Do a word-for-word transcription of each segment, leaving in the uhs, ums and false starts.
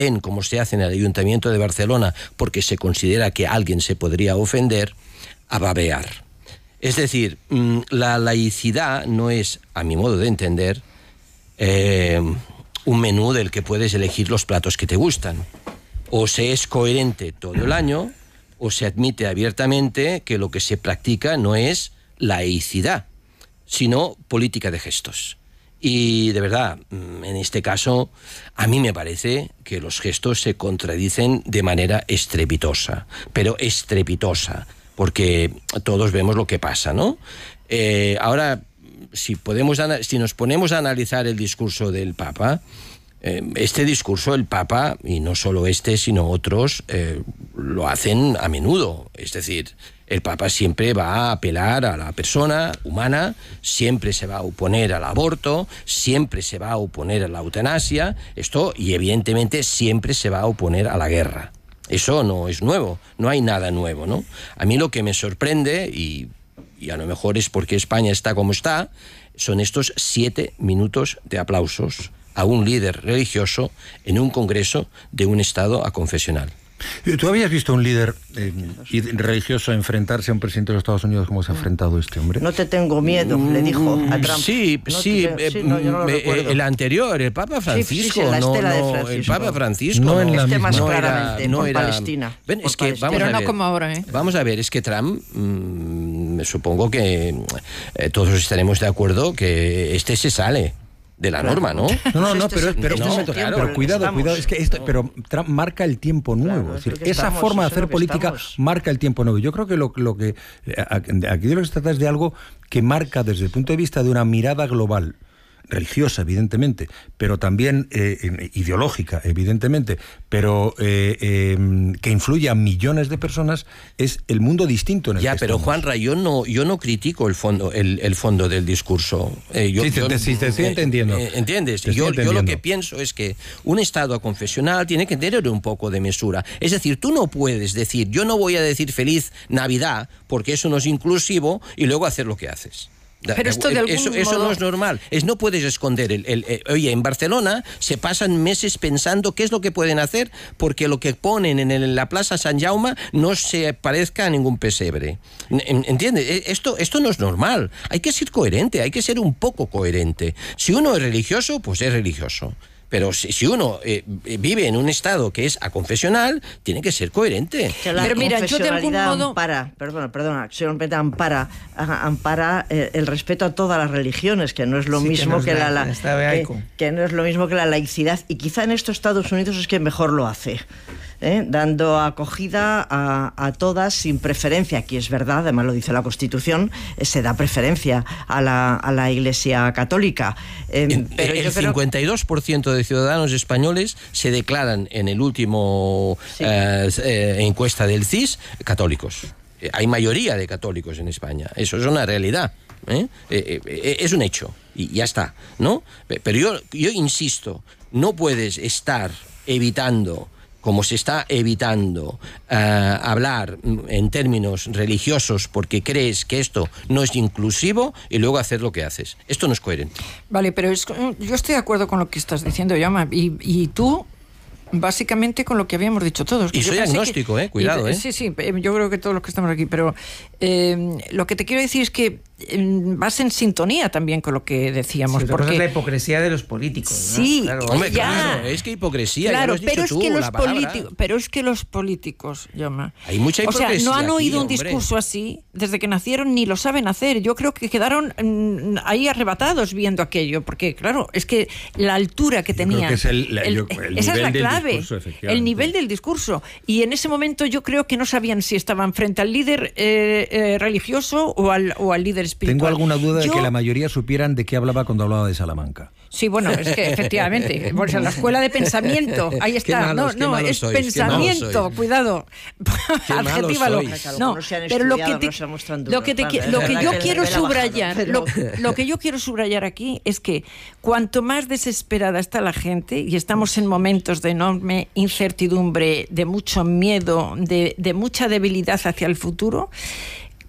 en como se hace en el Ayuntamiento de Barcelona porque se considera que alguien se podría ofender, a babear. Es decir, la laicidad no es, a mi modo de entender, eh, un menú del que puedes elegir los platos que te gustan. O se es coherente todo el año, o se admite abiertamente que lo que se practica no es laicidad, sino política de gestos. Y de verdad, en este caso, a mí me parece que los gestos se contradicen de manera estrepitosa, pero estrepitosa, porque todos vemos lo que pasa, ¿no? Eh, ahora, si, podemos, si nos ponemos a analizar el discurso del Papa, eh, este discurso el Papa, y no solo este, sino otros, eh, lo hacen a menudo. Es decir, el Papa siempre va a apelar a la persona humana, siempre se va a oponer al aborto, siempre se va a oponer a la eutanasia, esto, y evidentemente siempre se va a oponer a la guerra. Eso no es nuevo, no hay nada nuevo, ¿no? A mí lo que me sorprende, y, y a lo mejor es porque España está como está, son estos siete minutos de aplausos a un líder religioso en un congreso de un Estado aconfesional. ¿Tú habías visto a un líder eh, religioso enfrentarse a un presidente de los Estados Unidos como se ha enfrentado este hombre? No te tengo miedo, le dijo a Trump. Sí, no sí, te, eh, sí no, yo no lo eh, el anterior, el Papa Francisco, sí, sí, sí, la no, estela no, de Francisco. el Papa Francisco, no, en la este más no claramente, era, no por era, Palestina. Ven, por es que Palestina. vamos Pero a no ver, como ahora, ¿eh? Vamos a ver, es que Trump, mmm, supongo que eh, todos estaremos de acuerdo que este se sale de la claro. norma, ¿no? No, no, no, Este pero, es, pero, este no, es el claro, tiempo pero cuidado, estamos. cuidado, es que esto, pero Trump marca el tiempo nuevo. Claro, es decir, es esa estamos, forma de es hacer política estamos. marca el tiempo nuevo. Yo creo que lo, lo que aquí de lo que se trata es de algo que marca desde el punto de vista de una mirada global, religiosa, evidentemente, pero también eh, ideológica, evidentemente, pero eh, eh, que influye a millones de personas, es el mundo distinto en el ya, que pero estamos. Juanra, yo no, yo no critico el fondo, el, el fondo del discurso. Eh, yo, sí, yo, te, sí, te estoy eh, entendiendo. Eh, ¿Entiendes? Te estoy yo, entendiendo. yo lo que pienso es que un Estado aconfesional tiene que tener un poco de mesura. Es decir, tú no puedes decir, yo no voy a decir feliz Navidad porque eso no es inclusivo y luego hacer lo que haces. Pero esto de algún eso, eso modo... no es normal. Es, no puedes esconder. El, el, el, oye, en Barcelona se pasan meses pensando qué es lo que pueden hacer porque lo que ponen en, el, en la Plaza San Jaume no se parezca a ningún pesebre. ¿Entiendes? Esto, esto no es normal. Hay que ser coherente, hay que ser un poco coherente. Si uno es religioso, pues es religioso. Pero si, si uno eh, vive en un estado que es aconfesional, tiene que ser coherente. Que la Pero mira, yo de algún modo... ampara, perdona, perdona, ampara, ampara eh, el respeto a todas las religiones, que no es lo sí, mismo que, que la, la que, que no es lo mismo que la laicidad, y quizá en estos Estados Unidos es que mejor lo hace. ¿Eh? Dando acogida a, a todas sin preferencia. Aquí es verdad, además lo dice la Constitución, eh, se da preferencia a la, a la Iglesia Católica. Eh, el pero el yo creo... cincuenta y dos por ciento de ciudadanos españoles se declaran en el último sí. eh, eh, encuesta del C I S católicos. Eh, hay mayoría de católicos en España. Eso es una realidad. ¿eh? Eh, eh, es un hecho. Y ya está, ¿no? Pero yo, yo insisto, no puedes estar evitando, como se está evitando uh, hablar en términos religiosos porque crees que esto no es inclusivo y luego hacer lo que haces. Esto no es coherente. Vale, pero es, yo estoy de acuerdo con lo que estás diciendo, Jaume, y, y tú básicamente con lo que habíamos dicho todos. Y soy agnóstico, que, eh, cuidado, y, eh. Sí, sí, yo creo que todos los que estamos aquí, pero eh, lo que te quiero decir es que eh, vas en sintonía también con lo que decíamos. Sí, porque es la hipocresía de los políticos, ¿no? Sí, claro, hombre, ya. claro, es que hipocresía, claro, ya lo has pero dicho es tú, que los la palabra. políticos, pero es que los políticos, Jaume, hay mucha hipocresía. O sea, no han oído aquí, un hombre. discurso así desde que nacieron ni lo saben hacer. Yo creo que quedaron mm, ahí arrebatados viendo aquello, porque claro, es que la altura que tenían, que es el, la, el, yo, el esa es la del clave, discurso, el nivel del discurso. Y en ese momento yo creo que no sabían si estaban frente al líder eh, eh, religioso o al, o al líder espiritual. Tengo alguna duda yo, de que la mayoría supieran de qué hablaba cuando hablaba de Salamanca. Sí, bueno, es que efectivamente, pues en la escuela de pensamiento, ahí está, malos, no, no, es sois, pensamiento, cuidado, adjetívalo. No, pero lo que, te, lo que, te, lo que yo quiero subrayar, lo, lo que yo quiero subrayar aquí es que cuanto más desesperada está la gente, y estamos en momentos de enorme incertidumbre, de mucho miedo, de, de mucha debilidad hacia el futuro,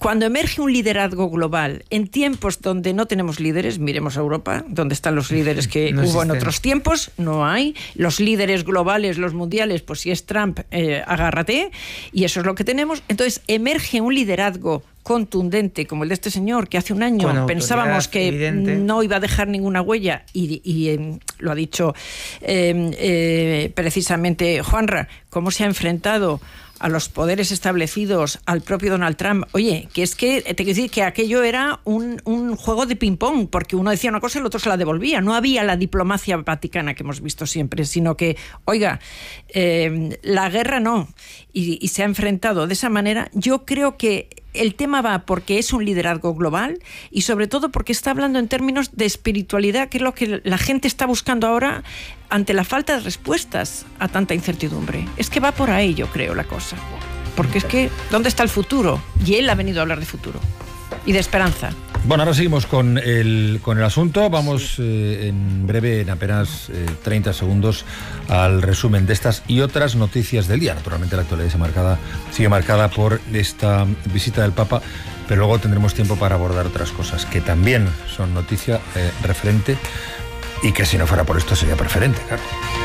cuando emerge un liderazgo global en tiempos donde no tenemos líderes, miremos a Europa, donde están los líderes que no hubo existen. en otros tiempos, no hay. Los líderes globales, los mundiales, pues si es Trump, eh, agárrate, y eso es lo que tenemos. Entonces emerge un liderazgo contundente como el de este señor, que hace un año Con pensábamos que evidente. no iba a dejar ninguna huella, y, y eh, lo ha dicho eh, eh, precisamente Juanra, cómo se ha enfrentado a los poderes establecidos, al propio Donald Trump. Oye, que es que, te quiero decir que aquello era un, un juego de ping-pong, porque uno decía una cosa y el otro se la devolvía. No había la diplomacia vaticana que hemos visto siempre, sino que, oiga, eh, la guerra no, y, y se ha enfrentado de esa manera. Yo creo que el tema va porque es un liderazgo global y sobre todo porque está hablando en términos de espiritualidad, que es lo que la gente está buscando ahora ante la falta de respuestas a tanta incertidumbre. Es que va por ahí, yo creo, la cosa. Porque es que, ¿dónde está el futuro? Y él ha venido a hablar de futuro y de esperanza. Bueno, ahora seguimos con el, con el asunto. Vamos eh, en breve, en apenas eh, treinta segundos, al resumen de estas y otras noticias del día. Naturalmente la actualidad sigue marcada, sigue marcada por esta visita del Papa, pero luego tendremos tiempo para abordar otras cosas que también son noticia eh, referente y que si no fuera por esto sería preferente, claro.